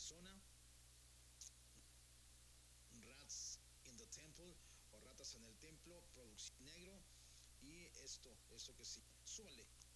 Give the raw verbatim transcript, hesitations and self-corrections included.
zona. Rats in the Temple o Ratas en el Templo, producción negro. Y esto, esto que sí, súbale.